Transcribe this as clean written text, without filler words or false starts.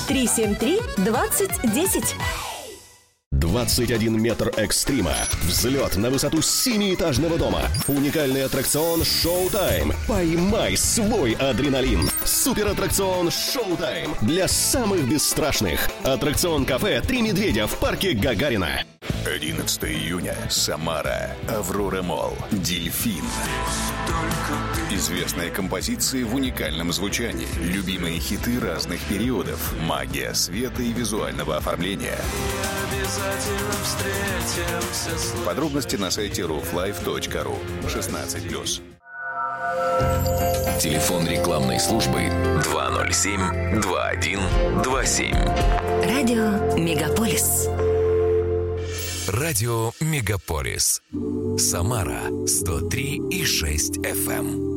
373-2010. 21 метр экстрима. Взлет на высоту 7-этажного дома. Уникальный аттракцион «Шоу-тайм». Поймай свой адреналин. Суператтракцион «Шоу-тайм» для самых бесстрашных. Аттракцион-кафе «Три медведя» в парке Гагарина. 11 июня. Самара. Аврора Молл. «Дельфин». Известные композиции в уникальном звучании. Любимые хиты разных периодов. Магия света и визуального оформления. Подробности на сайте rooflife.ru. 16+. Телефон рекламной службы 207-2127. Радио Мегаполис. Радио Мегаполис. Самара 103,6 FM.